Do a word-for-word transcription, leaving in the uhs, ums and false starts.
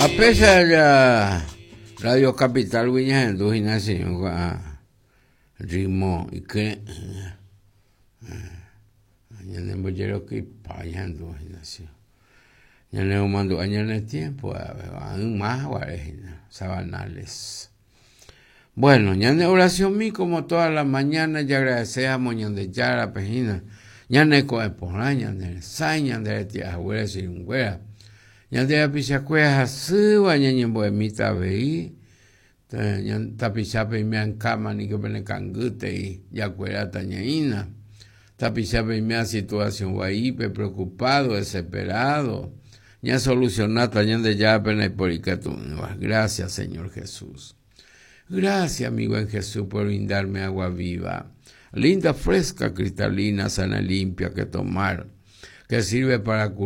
A pesar de Radio Capital Viña en dos gimnasios ritmo y que añade bollero que paña en dos gimnasios añade un mando añade tiempo aún más sabanales. Bueno, añade oración mi como todas las mañanas ya agradecemos añade ya la pejina añade coepola añade saña de tía abuela sin güera añade pichacuea su añade boemita veí tapichape me en cama ni que pone cangute y ya cuera tañaína tapichape me situación guaipe preocupado desesperado ya solucionar tañande ya pene policato. Gracias Señor Jesús, gracias amigo en Jesús por brindarme agua viva linda, fresca, cristalina, sana, limpia que tomar, que sirve para curar